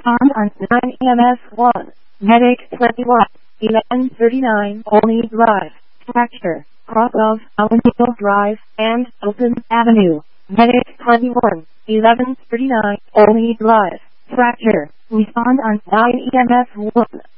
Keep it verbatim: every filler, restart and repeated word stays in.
Respond on nine E M S one. Medic twenty-one. eleven thirty-nine Olney Drive. Fracture. Cross of Allenhill Drive and Open Avenue. Medic twenty-one. eleven thirty-nine Olney Drive. Fracture. Respond on nine E M S one.